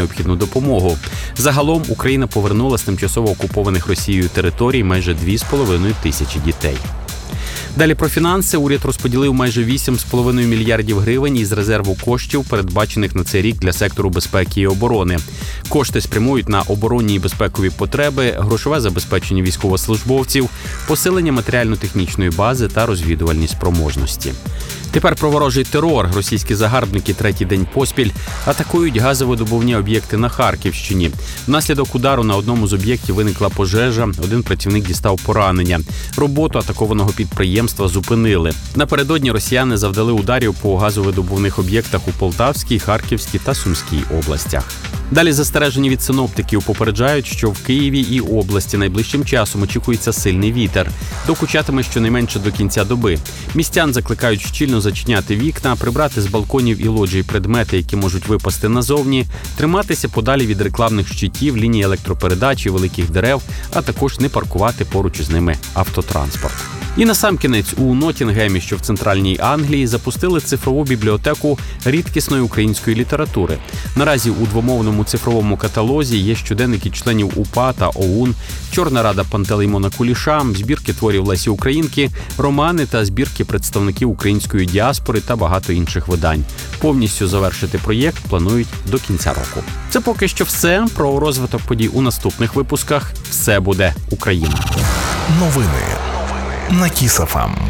необхідну допомогу. Загалом Україна повернула з тимчасово окупованих Росією територій майже 2,5 тисячі дітей. Далі про фінанси. Уряд розподілив майже 8,5 мільярдів гривень із резерву коштів, передбачених на цей рік для сектору безпеки і оборони. Кошти спрямують на оборонні і безпекові потреби, грошове забезпечення військовослужбовців, посилення матеріально-технічної бази та розвідувальні спроможності. Тепер про ворожий терор. Російські загарбники третій день поспіль атакують газовидобувні об'єкти на Харківщині. Внаслідок удару на одному з об'єктів виникла пожежа, один працівник дістав поранення. Роботу атакованого підприємства зупинили. Напередодні росіяни завдали ударів по газовидобувних об'єктах у Полтавській, Харківській та Сумській областях. Далі застереження від синоптиків попереджають, що в Києві і області найближчим часом очікується сильний вітер. Докучатиме щонайменше до кінця доби. Містян закликають щільно зачиняти вікна, прибрати з балконів і лоджій предмети, які можуть випасти назовні, триматися подалі від рекламних щитів, ліній електропередач і великих дерев, а також не паркувати поруч із ними автотранспорт. І насамкінець у Ноттінгемі, що в центральній Англії, запустили цифрову бібліотеку рідкісної української літератури. Наразі у двомовному цифровому каталозі є щоденники членів УПА та ОУН, Чорна рада Пантелеймона Куліша, збірки творів Лесі Українки, романи та збірки представників української діаспори та багато інших видань. Повністю завершити проєкт планують до кінця року. Це поки що все. Про розвиток подій у наступних випусках. Все буде Україна. Новини на Кіс ФМ.